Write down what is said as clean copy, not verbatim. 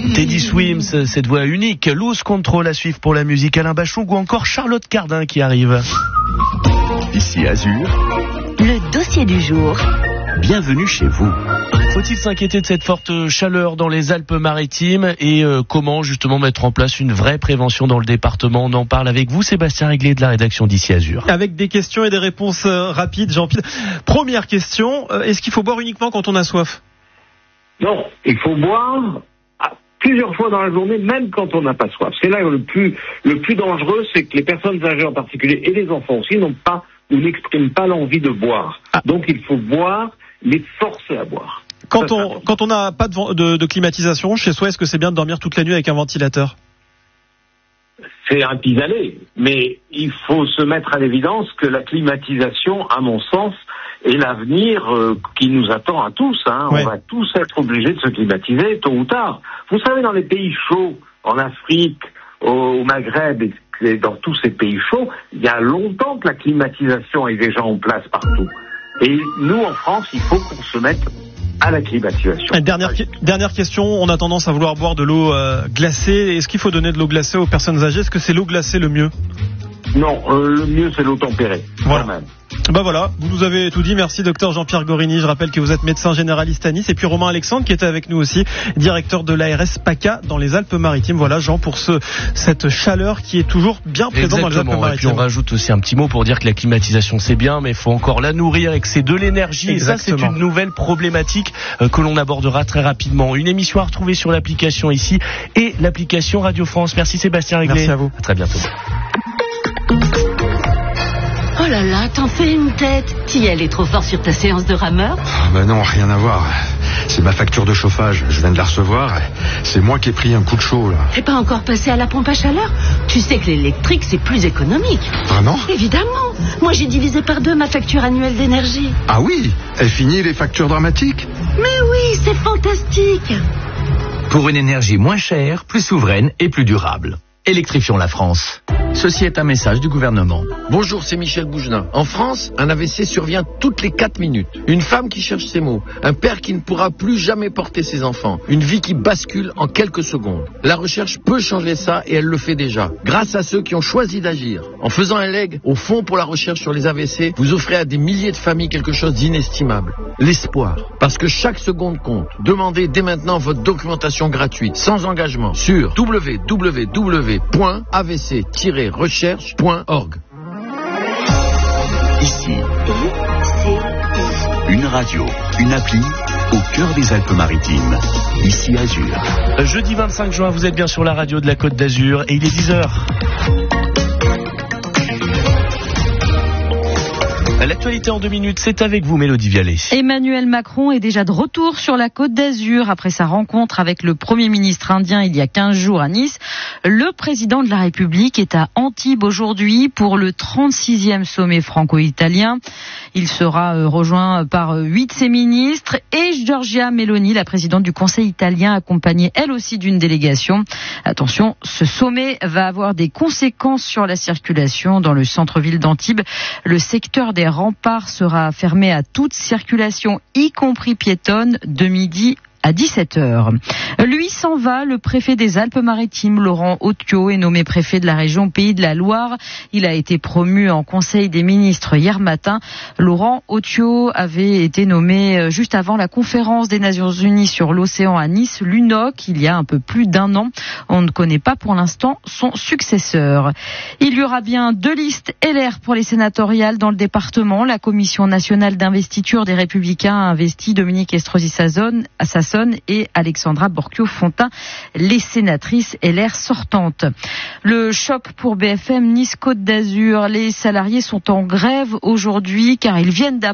Teddy Swims, cette voix unique, Lose Control à suivre pour la musique, Alain Bachung ou encore Charlotte Cardin qui arrive. Ici Azur, le dossier du jour. Bienvenue chez vous. Faut-il s'inquiéter de cette forte chaleur dans les Alpes-Maritimes et comment justement mettre en place une vraie prévention dans le département? On en parle avec vous, Sébastien Réglé de la rédaction d'Ici Azur. Avec des questions et des réponses rapides, Jean-Pierre. Première question, est-ce qu'il faut boire uniquement quand on a soif? Non, il faut boire plusieurs fois dans la journée, même quand on n'a pas soif. C'est là le plus dangereux, c'est que les personnes âgées en particulier et les enfants aussi n'ont pas ou n'expriment pas l'envie de boire. Donc il faut boire, les forcer à boire. Quand on n'a pas de climatisation chez soi, est-ce que c'est bien de dormir toute la nuit avec un ventilateur? C'est un pis-aller, mais il faut se mettre à l'évidence que la climatisation, à mon sens, est l'avenir qui nous attend à tous. Ouais. On va tous être obligés de se climatiser tôt ou tard. Vous savez, dans les pays chauds, en Afrique, au Maghreb et dans tous ces pays chauds, il y a longtemps que la climatisation est déjà en place partout. Et nous, en France, il faut qu'on se mette à la climatisation. Dernière question, on a tendance à vouloir boire de l'eau glacée. Est-ce qu'il faut donner de l'eau glacée aux personnes âgées? Est-ce que c'est l'eau glacée le mieux? Non, le mieux c'est l'eau tempérée. Voilà. Quand même. Voilà, vous nous avez tout dit. Merci docteur Jean-Pierre Gorini. Je rappelle que vous êtes médecin généraliste à Nice. Et puis Romain Alexandre qui était avec nous aussi, directeur de l'ARS PACA dans les Alpes-Maritimes. Voilà Jean, pour cette chaleur qui est toujours bien présente dans les Alpes-Maritimes. Et puis on rajoute aussi un petit mot pour dire que la climatisation c'est bien, mais il faut encore la nourrir et que c'est de l'énergie. Exactement. Et ça c'est une nouvelle problématique que l'on abordera très rapidement. Une émission à retrouver sur l'application ici et l'application Radio France. Merci Sébastien Réglé. Merci à vous. À très bientôt. Oh là là, t'en fais une tête. T'y allais trop fort sur ta séance de rameur? Non, rien à voir. C'est ma facture de chauffage. Je viens de la recevoir. C'est moi qui ai pris un coup de chaud, là. T'es pas encore passé à la pompe à chaleur? Tu sais que l'électrique, c'est plus économique. Vraiment? Évidemment. Moi, j'ai divisé par 2 ma facture annuelle d'énergie. Ah oui? Elle finit les factures dramatiques? Mais oui, c'est fantastique. Pour une énergie moins chère, plus souveraine et plus durable. Électrifions la France. Ceci est un message du gouvernement. Bonjour, c'est Michel Bougelin. En France, un AVC survient toutes les 4 minutes. Une femme qui cherche ses mots. Un père qui ne pourra plus jamais porter ses enfants. Une vie qui bascule en quelques secondes. La recherche peut changer ça et elle le fait déjà. Grâce à ceux qui ont choisi d'agir. En faisant un leg au Fonds pour la recherche sur les AVC, vous offrez à des milliers de familles quelque chose d'inestimable. L'espoir. Parce que chaque seconde compte. Demandez dès maintenant votre documentation gratuite, sans engagement, sur www.avc-recherche.org. Ici, une radio, une appli au cœur des Alpes-Maritimes. Ici Azur. Jeudi 25 juin, vous êtes bien sur la radio de la Côte d'Azur et il est 10h. L'actualité en 2 minutes, c'est avec vous, Mélodie Vialet. Emmanuel Macron est déjà de retour sur la Côte d'Azur après sa rencontre avec le Premier ministre indien il y a 15 jours à Nice. Le président de la République est à Antibes aujourd'hui pour le 36e sommet franco-italien. Il sera rejoint par 8 de ses ministres et Giorgia Meloni, la présidente du Conseil italien, accompagnée elle aussi d'une délégation. Attention, ce sommet va avoir des conséquences sur la circulation dans le centre-ville d'Antibes. Le secteur des remparts sera fermé à toute circulation, y compris piétonne, de midi à 17h. Lui s'en va, le préfet des Alpes-Maritimes, Laurent Otio, est nommé préfet de la région Pays de la Loire. Il a été promu en Conseil des ministres hier matin. Laurent Otio avait été nommé juste avant la conférence des Nations Unies sur l'océan à Nice, l'UNOC, il y a un peu plus d'1 an. On ne connaît pas pour l'instant son successeur. Il y aura bien 2 listes LR pour les sénatoriales dans le département. La Commission nationale d'investiture des Républicains a investi Dominique Estrosi Sassone et Alexandra Borchio-Fontin, les sénatrices LR sortantes. Le choc pour BFM Nice-Côte d'Azur. Les salariés sont en grève aujourd'hui car ils viennent